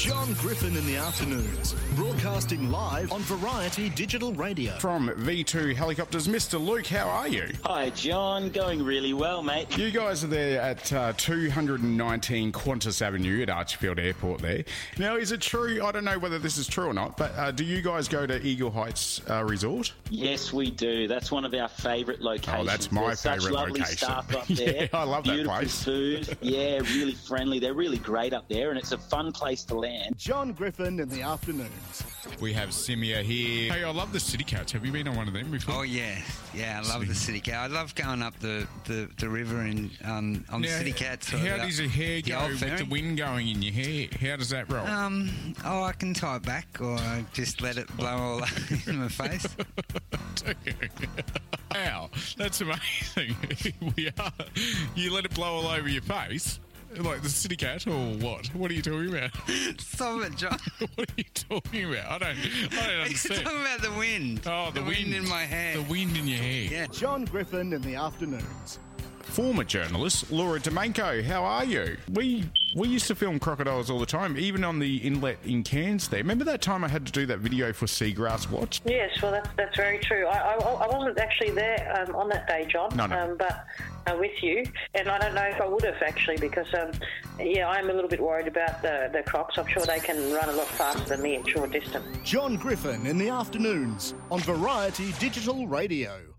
John Griffin in the afternoons, broadcasting live on Variety Digital Radio. From V2 Helicopters, Mr. Luke, how are you? Hi, John. Going really well, mate. You guys are there at 219 Qantas Avenue at Archfield Airport there. Now, is it true, I don't know whether this is true or not, but do you guys go to Eagle Heights Resort? Yes, we do. That's one of our favourite locations. Oh, that's my favourite location. Such lovely staff up there. Yeah, I love that place. Beautiful food. Yeah, really friendly. They're really great up there, and it's a fun place to land. John Griffin in the afternoons. We have Simia here. Hey, I love the City Cats. Have you been on one of them before? Oh, yeah. Yeah, I love the City Cat. I love going up the river and on the City Cats. How does your hair go with the wind going in your hair? How does that roll? I can tie it back or I just let it blow all in my face. Wow, that's amazing. You let it blow all over your face? Like the City Cat or what? What are you talking about? Stop it, John. What are you talking about? I don't understand. You're talking about the wind. Oh, the wind in my hair. The wind in your hair. Yeah. John Griffin in the afternoons. Former journalist Laura Domenko, how are you? We used to film crocodiles all the time, even on the inlet in Cairns there. Remember that time I had to do that video for Seagrass Watch? Yes, well, that's very true. I wasn't actually there on that day, John, No. but with you. And I don't know if I would have, actually, because, I'm a little bit worried about the crocs. I'm sure they can run a lot faster than me in short distance. John Griffin in the afternoons on Variety Digital Radio.